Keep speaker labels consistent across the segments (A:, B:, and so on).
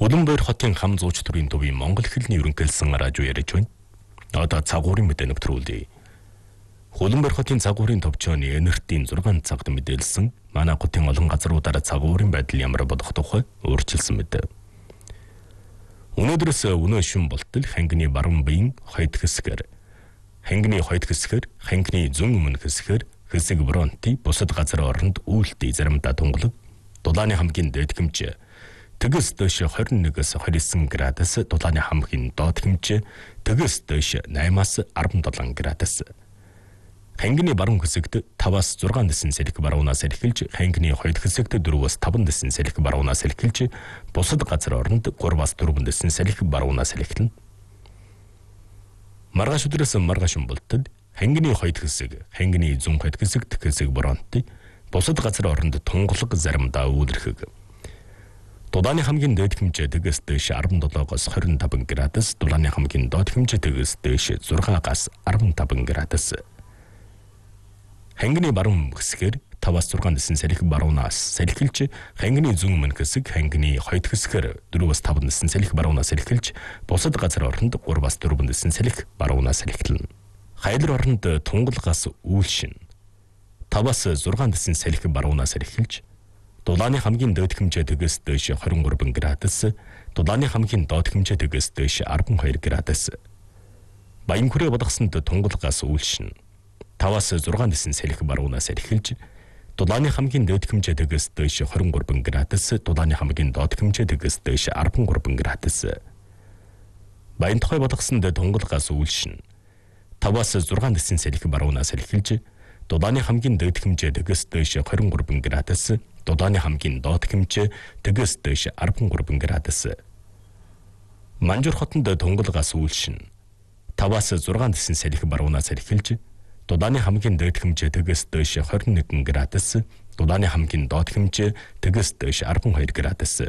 A: Улаанбаяр хотын хам зууч төрийн төвийн Монгол хэлний ерөнхийлсөн радио ярьж байна. Одоо цагуурын мэдээ нэвтрүүлье. Улаанбаяр хотын цагуурын төвчөөний энертийн 6 цагт мэдээлсэн манай хотын олон газруудаар цагуурын байдал ямар болох тухай өөрчилсөн мэдээ. Өнөөдрөөс өнөө шөнө болтол хангины баруун биеийн хойд хэсгээр, хангины хойд хэсгээр, хангины зүүн өмнө хэсгээр хэсэг бронти бусад газар оронд үйлдэл заримдаа тунгалаг, дулааны хамгийн дээд хэмжээ тэгээс дээш 21-с 29 градус, дулааны хамгийн доод хэмжээ тэгээс дээш 8-аас 17 градус. Хангины баруун хэсэгт 5-аас 6 дэсэн сэлэх баруунаас эхэлж, хангины хойд хэсэгт 4-аас 5 дэсэн сэлэх баруунаас эхэлж, бусад газар оронд 3-аас 4 дэсэн сэлэх баруунаас эхэлнэ. Маргааш өдрөөс маргааш болтол хангины хойд хэсэг, хангины зүүн хойд хэсэгт хэсэг бронти бусад газар оронд тунгалаг заримдаа үүлэрхэг. Дулааны хамгийн дээд хэмжээ тэгээс дээш 17-оос 25 градус, дулааны хамгийн доод хэмжээ тэгээс дээш 6-аас 15 градус. Хангины баруун хэсгээр 5-аас 6 дэсэн сэлэх баруунаас сэлхэлж, хангины зүүн өмнө хэсэг, хангины хойд хэсгээр 4-аас 5 дэсэн сэлэх баруунаас сэлхэлж, бусад газар оронд 3-аас 4 дэсэн сэлэх баруунаас сэлхэлнэ. Хайлар оронд тунгалгаас үйлшин 5-аас 6 дэсэн сэлэх баруунаас сэлхэлж, дулааны хамгийн дээд хэмжээ тэгээс дээш 23 градус, дулааны хамгийн доод хэмжээ тэгээс дээш 12 градус. Баянхүрээ болгосонд тунгалгаас үйлшин 5-аас 6 дэсэн сэлэх баруунаас эхэлж, дулааны хамгийн дээд хэмжээ тэгээс дээш 23 градус, дулааны хамгийн доод хэмжээ тэгээс дээш 13 градус. Баянтохой болгосонд тунгалгаас үйлшин 5-аас 6 дэсэн сэлэх баруунаас эхэлж, дулааны хамгийн дээд хэмжээ тэгээс дээш 23 градус, дулааны хамгийн доод хэмжээ тэгээс дээш 13 градус. Манжуур хотод тунгалгаас үйлшин 5-аас 6 дэсэн сэлэх баруунаас эхэлж, дулааны хамгийн дээд хэмжээ тэгээс дээш 21 градус, дулааны хамгийн доод хэмжээ тэгээс дээш 12 градус.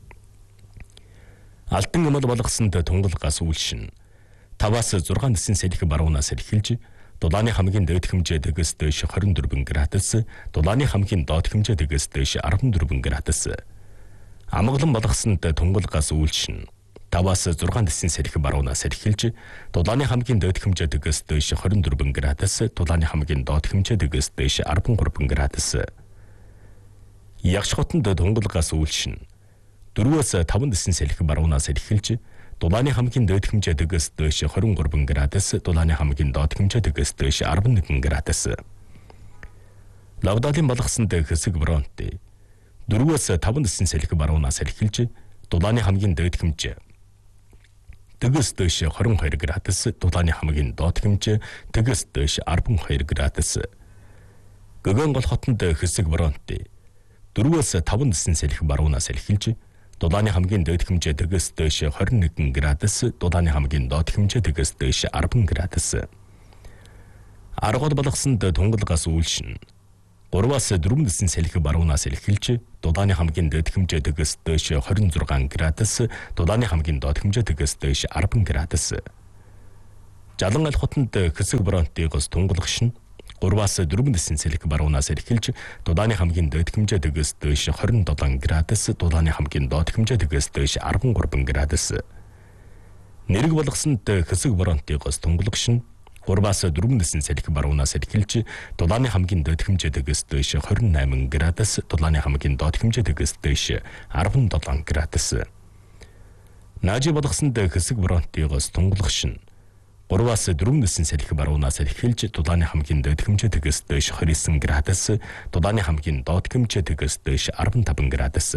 A: Алтан эмэл болгосонд тунгалгаас үйлшин 5-аас 6 дэсэн сэлэх баруунаас эхэлж, дулааны хамгийн дээд хэмжээ тэгээс дээш 24 градус, дулааны хамгийн доод хэмжээ тэгээс дээш 14 градус. Амгалан болгосонд тунгалгаас үйлшин 5-аас 6 дэсэн сэлэх баруунаас эхэлж, дулааны хамгийн дээд хэмжээ тэгээс дээш 24 градус, дулааны хамгийн доод хэмжээ тэгээс дээш 13 градус. Ягш хотод тунгалгаас үйлшин 4-аас 5 дэсэн сэлэх баруунаас эхэлж, дулааны хамгийн дээд хэмжээ тэгээс дээш 23 градус, дулааны хамгийн доод хэмжээ тэгээс дээш 11 градус. Лавдалын болгосонд хэсэг бронти 4-аас 5 дэсэн сэлэх баруунаас эхэлж, дулааны хамгийн дээд хэмжээ тэгээс дээш 22 градус, дулааны хамгийн доод хэмжээ тэгээс дээш 12 градус. Гэгэн гол хотод хэсэг бронти 4-аас 5 дэсэн сэлэх баруунаас эхэлж, дулааны хамгийн дээд хэмжээ тэгээс дээш 21 градус, дулааны хамгийн доод хэмжээ тэгээс дээш 10 градус. Аргол болгосонд тунгалгаас үйлшин 3-аас 4 дэсэн сэлэх баруунаас эхэлж, дулааны хамгийн дээд хэмжээ тэгээс дээш 26 градус, дулааны хамгийн доод хэмжээ тэгээс дээш 10 градус. Жалангал хотод хэсэг бронтигоос тунгалгашин 3-аас 4 дэсэн сэлэх баруунаас эхэлж, дулааны хамгийн дээд хэмжээ тэгээс дээш 27 градус, дулааны хамгийн доод хэмжээ тэгээс дээш 13 градус. Нэрэг болгосонд хэсэг бронтигоос тунгалгашин 3-аас 4 дэсэн сэлэх баруунаас эхэлж, дулааны хамгийн дээд хэмжээ тэгээс дээш 28 градус, дулааны хамгийн доод хэмжээ тэгээс дээш 17 градус. Наажи болгосонд хэсэг бронтигоос тунгалгашин 3-аас 4 дэсэн сэлэх баруунаас эхэлж, дулааны хамгийн дээд хэмжээ тэгээс дээш 29 градус, дулааны хамгийн доод хэмжээ тэгээс дээш 15 градус.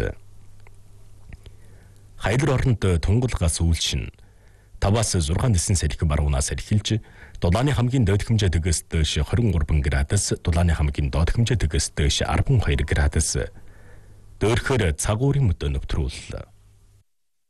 A: Хайлар оронд тунгалгаас үйлшин 5-аас 6 дэсэн сэлэх баруунаас эхэлж, дулааны хамгийн дээд хэмжээ тэгээс дээш 23 градус, дулааны хамгийн доод хэмжээ тэгээс дээш 12 градус. Дөөрхөр цагуурын мэдээ нэвтрүүллээ.